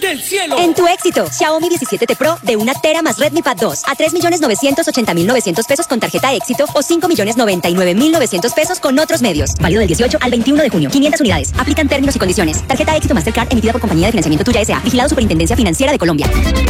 del cielo. En tu éxito, Xiaomi 17T Pro de 1 tera más Redmi Pad 2 a 3.980.900 pesos con tarjeta éxito o 5.099.900 pesos con otros medios. Válido del 18 al 21 de junio. 500 unidades. Aplican términos y condiciones. Tarjeta éxito Mastercard emitida por Compañía de Financiamiento Tuya S.A. Vigilado Superintendencia Financiera de Colombia.